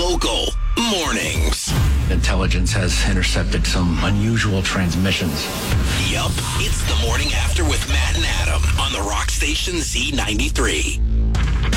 Local mornings. Intelligence has intercepted some unusual transmissions. Yup, it's the morning after with Matt and Adam on the rock station Z93.